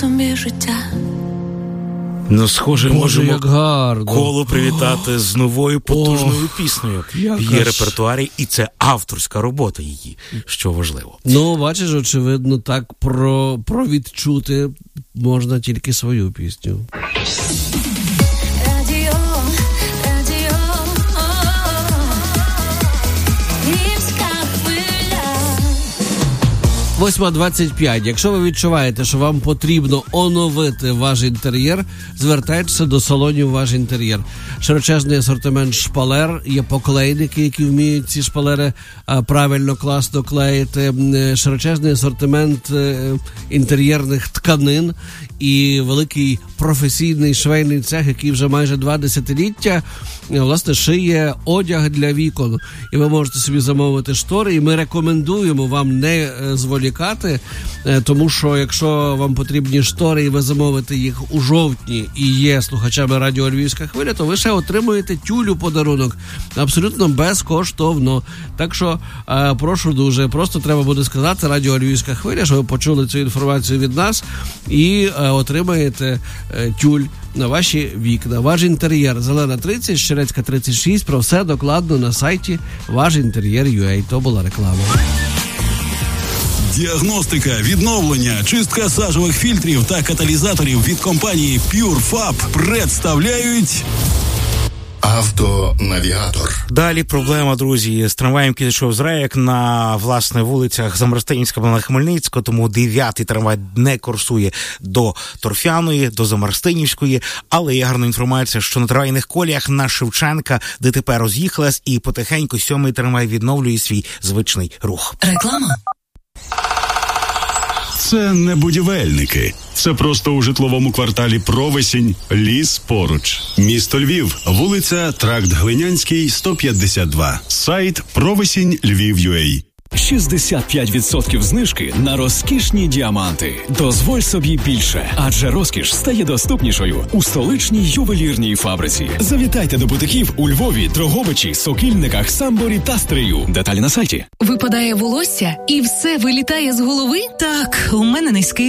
собі життя. Ну, схоже, можемо гарно. Колу привітати з новою потужною піснею в її репертуарі, і це авторська робота її, що важливо. Ну, бачиш, очевидно, так провідчути можна тільки свою пісню. 8:25. Якщо ви відчуваєте, що вам потрібно оновити ваш інтер'єр, звертайтеся до салонів «Ваш інтер'єр». Широчезний асортимент шпалер, є поклейники, які вміють ці шпалери правильно, класно клеїти, широчезний асортимент інтер'єрних тканин і великий професійний швейний цех, який вже майже 2 десятиліття власне шиє одяг для вікон. І ви можете собі замовити штори, і ми рекомендуємо вам не зволікати, тому що якщо вам потрібні штори і ви замовите їх у жовтні і є слухачами радіо «Львівська хвиля», то ви ще отримуєте тюлю подарунок абсолютно безкоштовно. Так що прошу дуже, просто треба буде сказати радіо «Львівська хвиля», що ви почули цю інформацію від нас і отримаєте тюль на ваші вікна. Ваш інтер'єр, Зелена 30, Щерецька 36. Про все докладно на сайті вашінтер'єр.ua. То була реклама. Діагностика, відновлення, чистка сажових фільтрів та каталізаторів від компанії PureFab представляють Автонавігатор. Далі проблема, друзі, з трамваєм, який йшов з рейок на, власне, вулицях Замарстинівського на Хмельницького, тому 9-й трамвай не курсує до Торфяної, до Замарстинівської, але є гарна інформація, що на трамвайних коліях на Шевченка ДТП роз'їхалась і потихеньку 7-й трамвай відновлює свій звичний рух. Реклама. Це не будівельники. Це просто у житловому кварталі Провесінь, ліс поруч. Місто Львів, вулиця Тракт Глинянський, 152. Сайт Провесінь-Львів.ua. 65% знижки на розкішні діаманти. Дозволь собі більше, адже розкіш стає доступнішою у столичній ювелірній фабриці. Завітайте до бутиків у Львові, Дрогобичі, Сокільниках, Самборі та Стрию. Деталі на сайті. Випадає волосся і все вилітає з голови? Так, у мене низький